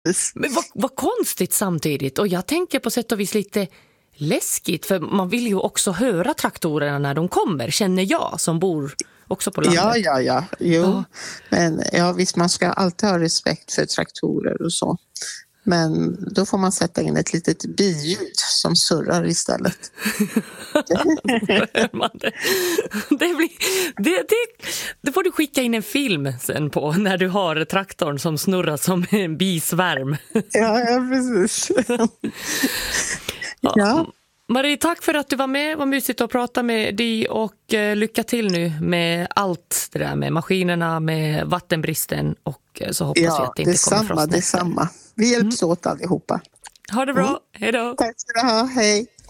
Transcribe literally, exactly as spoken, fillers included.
Men vad, vad konstigt samtidigt. Och jag tänker på sätt och vis lite läskigt. För man vill ju också höra traktorerna när de kommer, känner jag som bor också på landet. Ja, ja, ja. Jo. Ja. Men ja, visst, man ska alltid ha respekt för traktorer och så. Men då får man sätta in ett litet biljud som surrar istället. det, det, blir, det, det, det får du skicka in en film sen på när du har traktorn som snurrar som en bisvärm. Ja, ja, precis. Ja. Marie, tack för att du var med. Vad mysigt att prata med dig och eh, lycka till nu med allt det där med maskinerna, med vattenbristen och så hoppas ja, vi att det inte kommer samma, frost. Det är samma. Vi hjälps mm. åt allihopa. Ha det bra. Mm. Hej då. Tack ska du ha. Hej.